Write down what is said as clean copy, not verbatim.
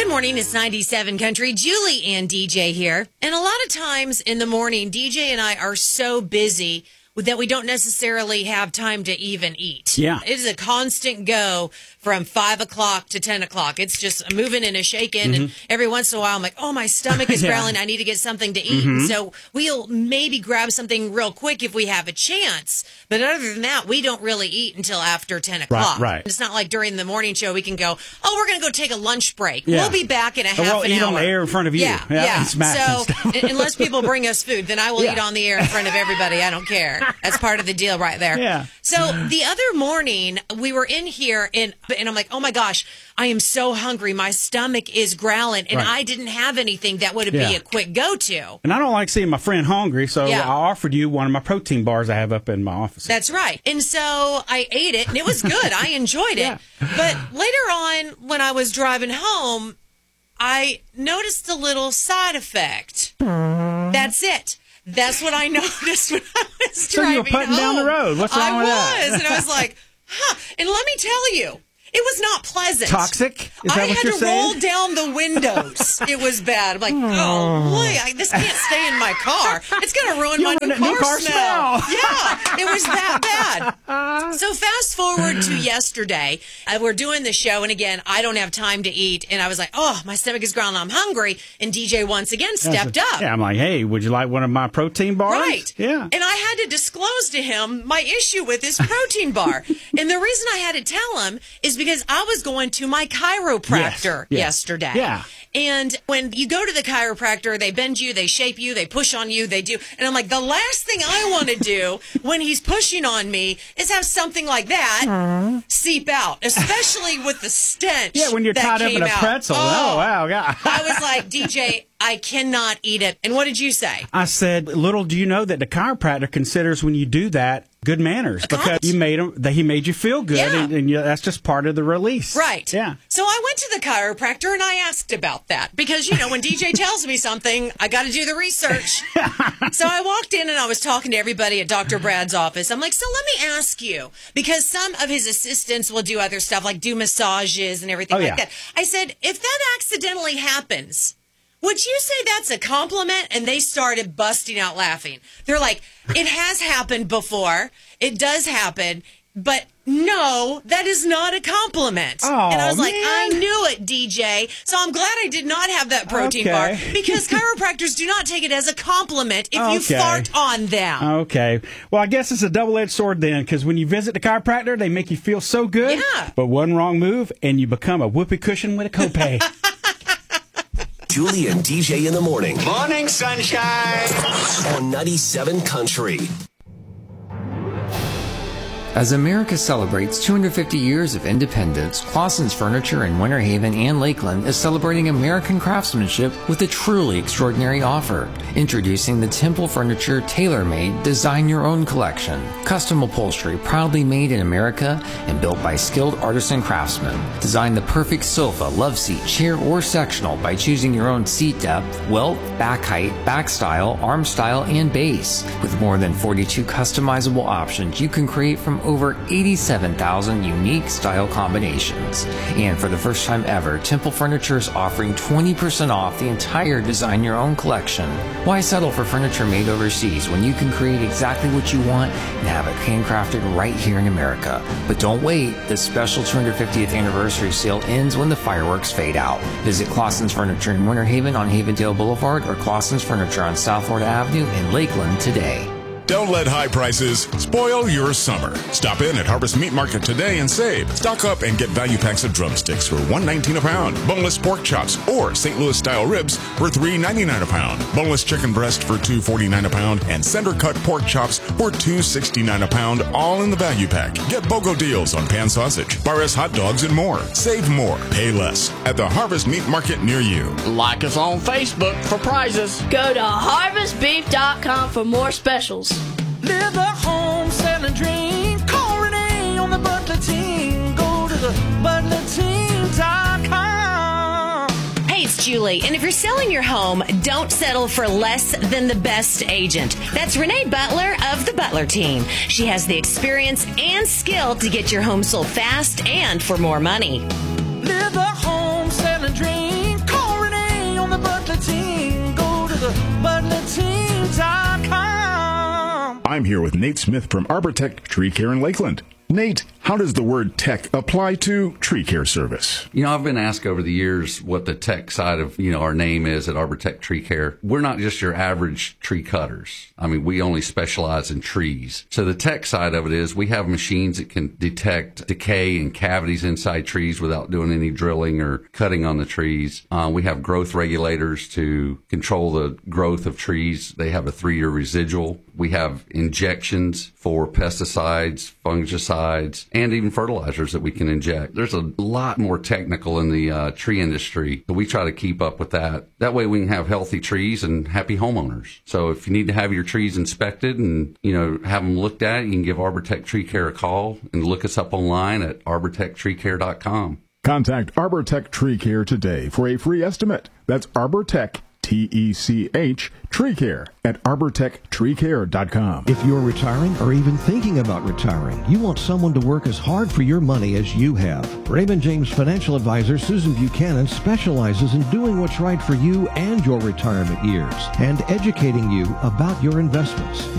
Good morning, it's 97 Country. Julie and DJ here. And a lot of times in the morning, DJ and I are so busy that we don't necessarily have time to even eat. Yeah. It is a constant go from 5 o'clock to 10 o'clock. It's just a moving and a shaking. And every once in a while, I'm like, oh, my stomach is growling. I need to get something to eat. And so we'll maybe grab something real quick if we have a chance. But other than that, we don't really eat until after 10 o'clock. Right. It's not like during the morning show we can go, oh, we're going to go take a lunch break. Yeah. We'll be back in a half an hour. We'll eat on the air in front of you. Yeah. So, unless people bring us food, then I will eat on the air in front of everybody. I don't care. That's part of the deal right there. Yeah. So the other morning, we were in here, and I'm like, oh, my gosh, I am so hungry. My stomach is growling, and I didn't have anything that would be a quick go-to. And I don't like seeing my friend hungry, so I offered you one of my protein bars I have up in my office. That's right. And so I ate it, and it was good. I enjoyed it. But later on, when I was driving home, I noticed a little side effect. That's it. That's what I noticed when I was driving home. So you were putting down the road. What's wrong with that? I was, and I was like, And let me tell you, it was not pleasant. Toxic? Is that what you're saying? I had to roll down the windows. It was bad. I'm like, oh, boy, this can't stay in my car. It's going to ruin my new car smell. Yeah, it was that bad. So fast forward to yesterday. We're doing the show, and again, I don't have time to eat. And I was like, oh, my stomach is growling. I'm hungry. And DJ once again stepped up. Yeah, I'm like, hey, would you like one of my protein bars? Right. Yeah. And I had to disclose to him my issue with his protein bar. And the reason I had to tell him is because I was going to my chiropractor yesterday. Yeah. And when you go to the chiropractor, they bend you, they shape you, they push on you, they do. And I'm like, the last thing I want to do when he's pushing on me is have something like that seep out, especially with the stench. Yeah, when you're tied up in a pretzel. Oh, wow. Yeah. I was like, DJ, I cannot eat it. And what did you say? I said, little do you know that the chiropractor considers when you do that good manners because he made you feel good, and that's just part of the release. Right. Yeah. So I went to the chiropractor and I asked about that because, when DJ tells me something, I got to do the research. So I walked in and I was talking to everybody at Dr. Brad's office. I'm like, so let me ask you, because some of his assistants will do other stuff like do massages and everything that. I said, if that accidentally happens, would you say that's a compliment? And they started busting out laughing. They're like, it has happened before. It does happen. But no, that is not a compliment. Oh, and I was like, man. I knew it, DJ. So I'm glad I did not have that protein bar because chiropractors do not take it as a compliment if you fart on them. Okay. Well, I guess it's a double-edged sword then, because when you visit the chiropractor, they make you feel so good. Yeah. But one wrong move, and you become a whoopee cushion with a copay. Julie and DJ in the morning. Morning, sunshine. On 97 Country. As America celebrates 250 years of independence, Clausen's Furniture in Winter Haven and Lakeland is celebrating American craftsmanship with a truly extraordinary offer. Introducing the Temple Furniture Tailor-Made Design Your Own Collection. Custom upholstery proudly made in America and built by skilled artisan craftsmen. Design the perfect sofa, love seat, chair, or sectional by choosing your own seat depth, wealth, back height, back style, arm style, and base. With more than 42 customizable options you can create from over 87,000 unique style combinations. And for the first time ever, Temple Furniture is offering 20% off the entire Design Your Own collection. Why settle for furniture made overseas when you can create exactly what you want and have it handcrafted right here in America? But don't wait. The special 250th anniversary sale ends when the fireworks fade out. Visit Clausen's Furniture in Winter Haven on Havendale Boulevard or Clausen's Furniture on South Florida Avenue in Lakeland today. Don't let high prices spoil your summer. Stop in at Harvest Meat Market today and save. Stock up and get value packs of drumsticks for $1.19 a pound, boneless pork chops or St. Louis style ribs for $3.99 a pound, boneless chicken breast for $2.49 a pound, and center cut pork chops for $2.69 a pound, all in the value pack. Get BOGO deals on pan sausage, Bar-S hot dogs, and more. Save more, pay less at the Harvest Meat Market near you. Like us on Facebook for prizes. Go to harvestbeef.com for more specials. Live the home selling dream. Call Renee on the Butler team. Go to the butlerteam.com. Hey, it's Julie. And if you're selling your home, don't settle for less than the best agent. That's Renee Butler of the Butler team. She has the experience and skill to get your home sold fast and for more money. Live the home selling dream. TreeCare.com. I'm here with Nate Smith from Arbortech Tree Care in Lakeland. Nate, how does the word tech apply to tree care service? You know, I've been asked over the years what the tech side of, our name is at Arbortech Tree Care. We're not just your average tree cutters. I mean, we only specialize in trees. So the tech side of it is we have machines that can detect decay and cavities inside trees without doing any drilling or cutting on the trees. We have growth regulators to control the growth of trees. They have a 3-year residual. We have injections for pesticides, fungicides, and even fertilizers that we can inject. There's a lot more technical in the tree industry, but we try to keep up with that. That way we can have healthy trees and happy homeowners. So if you need to have your trees inspected and, have them looked at, you can give Arbortech Tree Care a call and look us up online at arbortechtreecare.com. Contact Arbortech Tree Care today for a free estimate. That's Arbortech, TECH, Tree Care at arbortechtreecare.com. If you're retiring or even thinking about retiring, you want someone to work as hard for your money as you have. Raymond James financial advisor Susan Buchanan specializes in doing what's right for you and your retirement years and educating you about your investments.